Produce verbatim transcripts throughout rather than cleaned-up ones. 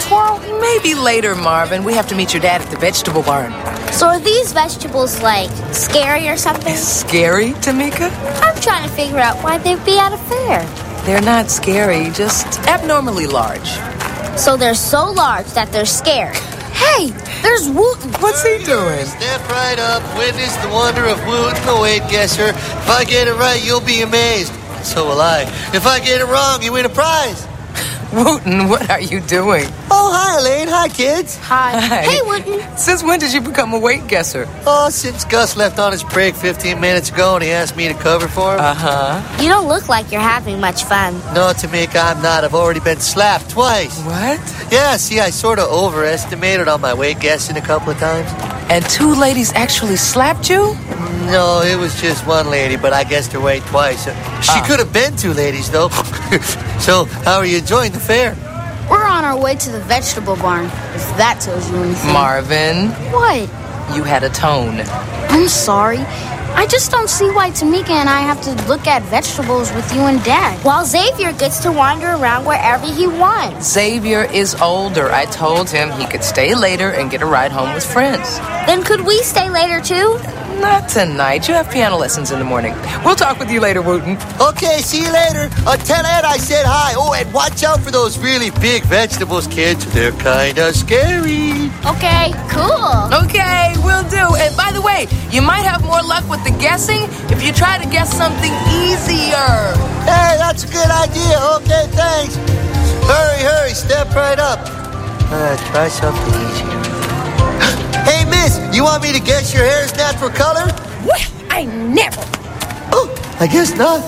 squirrel? Maybe later, Marvin. We have to meet your dad at the vegetable barn. So are these vegetables, like, scary or something? Scary, Tamika? I'm trying to figure out why they'd be at a fair. They're not scary, just abnormally large. So they're so large that they're scary. Hey, there's Wooten. What's he doing? Step right up, witness the wonder of Wooten, the weight guesser. If I get it right, you'll be amazed. So will I. If I get it wrong, you win a prize. Wooten, what are you doing? Oh, hi, Elaine. Hi, kids. Hi. Hi. Hey, Wooten. Since when did you become a weight guesser? Oh, since Gus left on his break fifteen minutes ago and he asked me to cover for him. Uh-huh. You don't look like you're having much fun. No, Tamika, I'm not. I've already been slapped twice. What? Yeah, see, I sort of overestimated on my weight guessing a couple of times. And two ladies actually slapped you? No, it was just one lady, but I guessed her weight twice. She Ah. could have been two ladies, though. So, how are you enjoying the fair? We're on our way to the vegetable barn, if that tells you anything. Marvin, What? you had a tone. I'm sorry. I just don't see why Tamika and I have to look at vegetables with you and Dad. While Xavier gets to wander around wherever he wants. Xavier is older. I told him he could stay later and get a ride home with friends. Then could we stay later, too? Not tonight. You have piano lessons in the morning. We'll talk with you later, Wooten. Okay, see you later. Uh, tell Ed I said hi. Oh, and watch out for those really big vegetables, kids. They're kind of scary. Okay, cool. Okay, we'll do. And by the way, you might have more luck with the guessing if you try to guess something easier. Hey, that's a good idea. Okay, thanks. Hurry, hurry. Step right up. Uh, try something easier. Hey, miss, you want me to guess your hair's natural color? Well, I never. Oh, I guess not.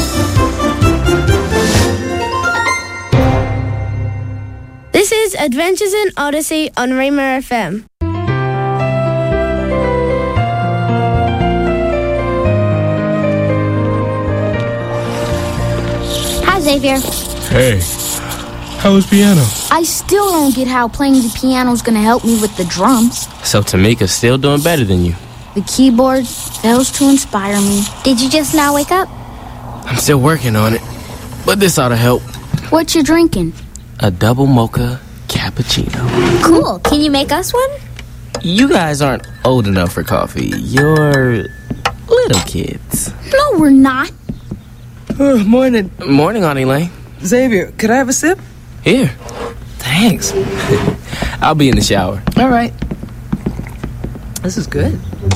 This is Adventures in Odyssey on Raymer F M. Hi, Xavier. Hey, how was piano? I still don't get how playing the piano's gonna help me with the drums. So Tamika's still doing better than you. The keyboard fails to inspire me. Did you just now wake up? I'm still working on it, but this ought to help. What you drinking? A double mocha cappuccino. Cool. Can you make us one? You guys aren't old enough for coffee. You're little kids. No, we're not. Oh, morning. Morning, Auntie Lane. Xavier, could I have a sip? Here. Thanks. I'll be in the shower. All right. This is good.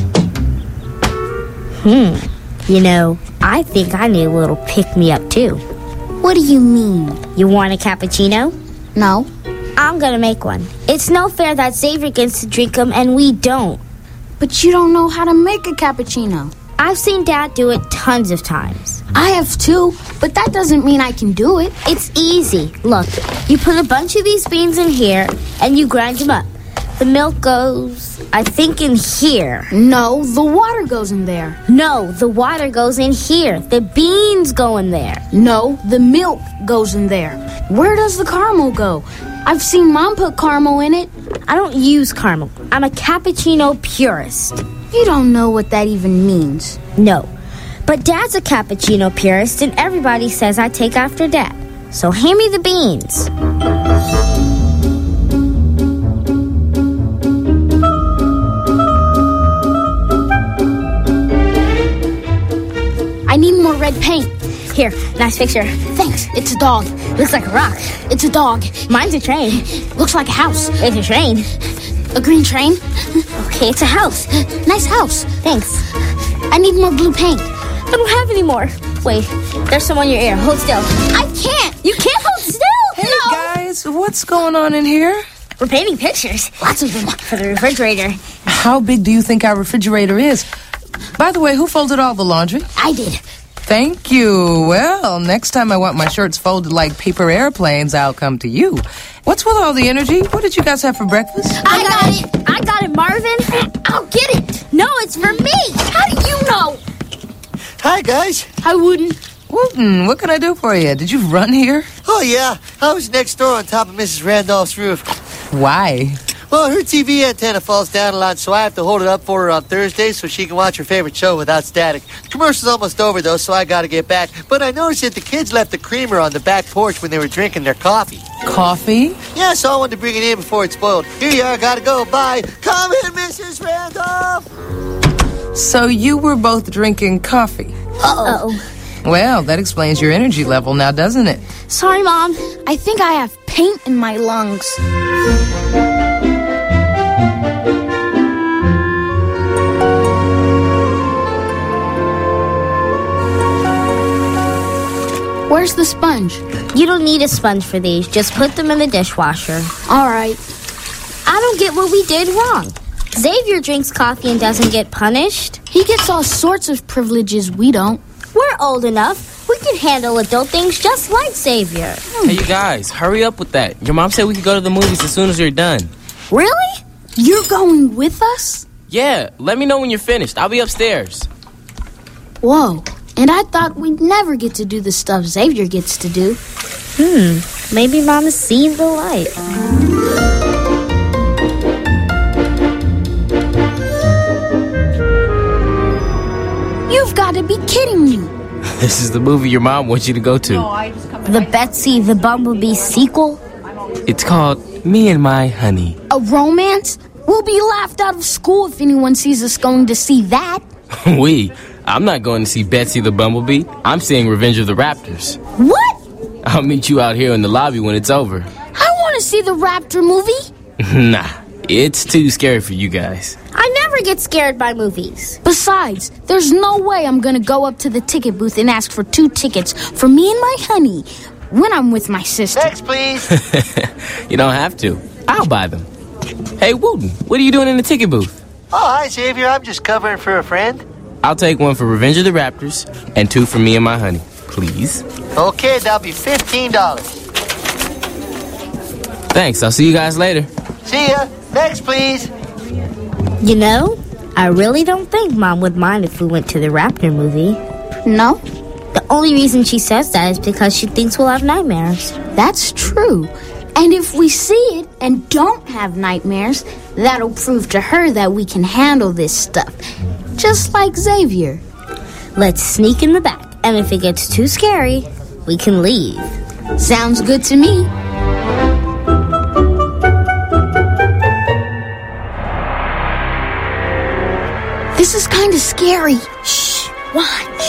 Hmm. You know, I think I need a little pick-me-up, too. What do you mean? You want a cappuccino? No. I'm gonna make one. It's no fair that Xavier gets to drink them and we don't. But you don't know how to make a cappuccino. I've seen Dad do it tons of times. I have too, but that doesn't mean I can do it. It's easy. Look, you put a bunch of these beans in here and you grind them up. The milk goes, I think, in here. No, the water goes in there. No, the water goes in here. The beans go in there. No, the milk goes in there. Where does the caramel go? I've seen Mom put caramel in it. I don't use caramel. I'm a cappuccino purist. You don't know what that even means. No, but Dad's a cappuccino purist and everybody says I take after Dad. So hand me the beans. I need more red paint. Here, nice picture. Thanks. It's a dog. Looks like a rock. It's a dog. Mine's a train. Looks like a house. It's a train. A green train. Okay, it's a house. Nice house. Thanks. I need more blue paint. I don't have any more. Wait, there's some on your ear. Hold still. I can't. You can't hold still. Hey, no. guys, what's going on in here? We're painting pictures. Lots of them. For the refrigerator. How big do you think our refrigerator is? By the way, who folded all the laundry? I did. Thank you. Well, next time I want my shirts folded like paper airplanes, I'll come to you. What's with all the energy? What did you guys have for breakfast? I got it. I got it, Marvin. I'll get it. No, it's for me. How do you know? Hi, guys. I wouldn't. Wooten, what can I do for you? Did you run here? Oh, yeah. I was next door on top of Missus Randolph's roof. Why? Well, her T V antenna falls down a lot, so I have to hold it up for her on Thursday so she can watch her favorite show without static. The commercial's almost over, though, so I gotta get back. But I noticed that the kids left the creamer on the back porch when they were drinking their coffee. Coffee? Yeah, so I wanted to bring it in before it spoiled. Here you are, gotta go, bye. Come in, Missus Randolph! So you were both drinking coffee? Uh-oh. Well, that explains your energy level now, doesn't it? Sorry, Mom. I think I have paint in my lungs. Where's the sponge? You don't need a sponge for these. Just put them in the dishwasher. All right. I don't get what we did wrong. Xavier drinks coffee and doesn't get punished. He gets all sorts of privileges we don't. We're old enough. We can handle adult things just like Xavier. Hey, you guys, hurry up with that. Your mom said we could go to the movies as soon as you're done. Really? You're going with us? Yeah, let me know when you're finished. I'll be upstairs. Whoa. And I thought we'd never get to do the stuff Xavier gets to do. Hmm. Maybe Mama's seen the light. You've got to be kidding me. This is the movie your mom wants you to go to. The Betsy the Bumblebee sequel? It's called Me and My Honey. A romance? We'll be laughed out of school if anyone sees us going to see that. We? I'm not going to see Betsy the Bumblebee. I'm seeing Revenge of the Raptors. What? I'll meet you out here in the lobby when it's over. I want to see the Raptor movie. Nah, it's too scary for you guys. I never get scared by movies. Besides, there's no way I'm going to go up to the ticket booth and ask for two tickets for me and my honey when I'm with my sister. Next, please. You don't have to. I'll buy them. Hey, Wooten, what are you doing in the ticket booth? Oh, hi, Xavier. I'm just covering for a friend. I'll take one for Revenge of the Raptors and two for Me and My Honey, please. Okay, that'll be fifteen dollars. Thanks, I'll see you guys later. See ya. Next, please. You know, I really don't think Mom would mind if we went to the Raptor movie. No? The only reason she says that is because she thinks we'll have nightmares. That's true. And if we see it and don't have nightmares, that'll prove to her that we can handle this stuff. Just like Xavier. Let's sneak in the back, and if it gets too scary, we can leave. Sounds good to me. This is kind of scary. Shh, watch.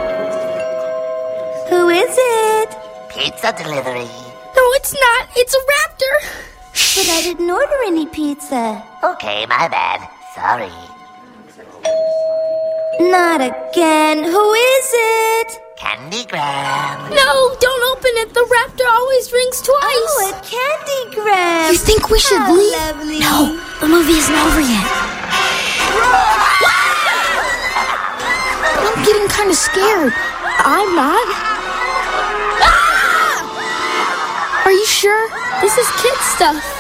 Who is it? Pizza delivery. No, it's not. It's a raptor. But I didn't order any pizza. Okay, my bad. Sorry. Not again. Who is it? Candygram. No, don't open it. The raptor always rings twice. Oh, a Candygram. You think we should How leave? lovely. No, the movie isn't over yet. I'm getting kind of scared. I'm not. Are you sure? This is kid stuff.